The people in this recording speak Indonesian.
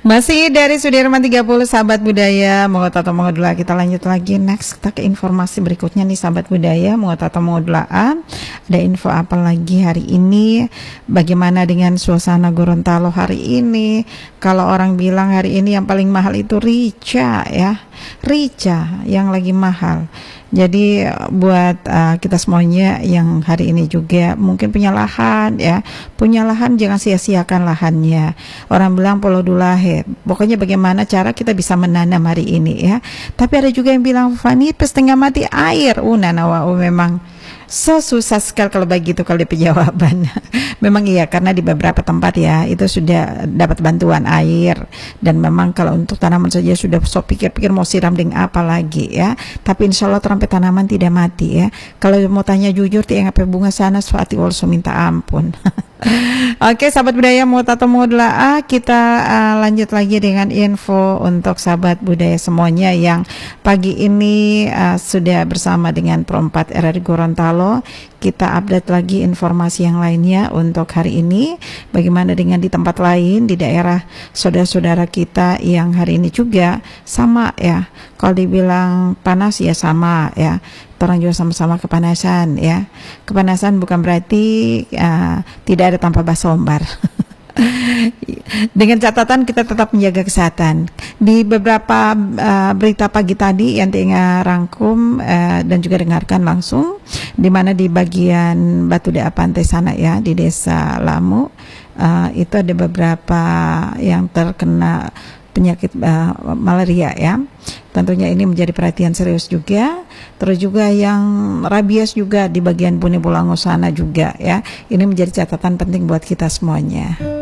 Masih dari Sudirman 30, sahabat budaya, Mongo Tato Mongo Dula. Kita lanjut lagi, next kita ke informasi berikutnya nih sahabat budaya, Mongo Tato Mongo Dulaan. Ada info apa lagi hari ini? Bagaimana dengan suasana Gorontalo hari ini? Kalau orang bilang hari ini yang paling mahal itu rica ya, rica yang lagi mahal. Jadi buat kita semuanya yang hari ini juga mungkin punya lahan ya, punya lahan jangan sia-siakan lahannya. Orang bilang polo dulahe, pokoknya bagaimana cara kita bisa menanam hari ini ya. Tapi ada juga yang bilang Fani setengah mati air, nanawa memang susah sekali kalau begitu kalau jawaban. Memang iya, karena di beberapa tempat ya itu sudah dapat bantuan air, dan memang kalau untuk tanaman saja sudah sok pikir-pikir mau siram dengan apa lagi ya. Tapi insya Allah sampai tanaman tidak mati ya. Kalau mau tanya jujur tiang apa bunga sana suati also minta ampun. Oke sahabat budaya, Mongo Tato Mongo Dula, kita lanjut lagi dengan info untuk sahabat budaya semuanya yang pagi ini sudah bersama dengan Pro 4 RRI Gorontalo. Kita update lagi informasi yang lainnya untuk hari ini. Bagaimana dengan di tempat lain, di daerah saudara-saudara kita yang hari ini juga sama ya. Kalau dibilang panas ya sama ya. Orang juga sama-sama kepanasan ya. Kepanasan bukan berarti tidak ada tanpa basombar. Dengan catatan kita tetap menjaga kesehatan. Di beberapa berita pagi tadi yang Tia rangkum dan juga dengarkan langsung, di mana di bagian Batu Dea Pantai sana ya, di Desa Lamu, itu ada beberapa yang terkena penyakit malaria ya. Tentunya ini menjadi perhatian serius juga. Terus juga yang rabies juga di bagian Bone Bolango sana juga ya. Ini menjadi catatan penting buat kita semuanya.